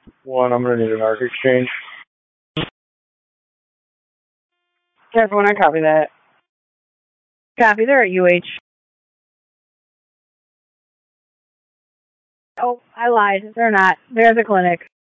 One, I'm going to need an arc exchange. Everyone, I copy that. Copy, they're at UH. Oh, I lied. They're not. They're at the clinic.